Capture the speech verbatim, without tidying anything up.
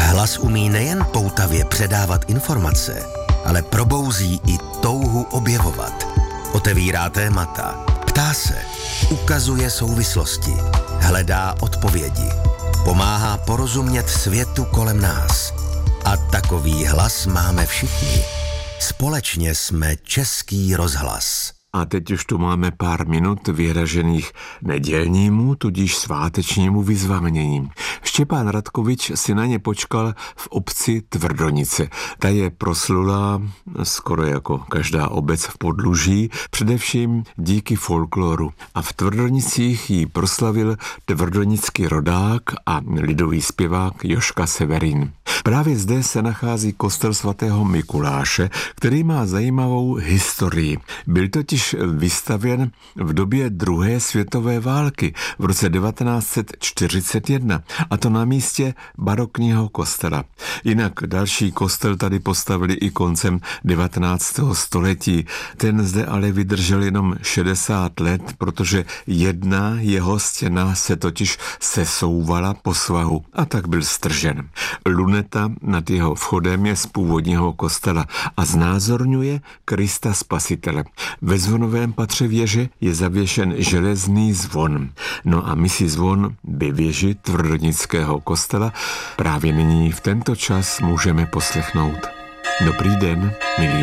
Hlas umí nejen poutavě předávat informace, ale probouzí i touhu objevovat. Otevírá témata, ptá se, ukazuje souvislosti, hledá odpovědi, pomáhá porozumět světu kolem nás. A takový hlas máme všichni. Společně jsme Český rozhlas. A teď už tu máme pár minut vyhražených nedělnímu, tudíž svátečnímu vyzvánění. Štěpán Radkovič si na ně počkal v obci Tvrdonice. Ta je proslulá, skoro jako každá obec v Podluží, především díky folkloru. A v Tvrdonicích ji proslavil tvrdonický rodák a lidový zpěvák Joška Severin. Právě zde se nachází kostel svatého Mikuláše, který má zajímavou historii. Byl totiž vystavěn v době druhé světové války v roce devatenáct set čtyřicet jedna, a to na místě barokního kostela. Jinak další kostel tady postavili i koncem devatenáctého století. Ten zde ale vydržel jenom šedesát let, protože jedna jeho stěna se totiž sesouvala po svahu a tak byl stržen. Luneta nad jeho vchodem je z původního kostela a znázorňuje Krista Spasitele. Ve zvonovém patře věže je zavěšen železný zvon. No a my si zvon ve věži Tvrdonického kostela právě nyní v tento čas můžeme poslechnout. Dobrý den, milí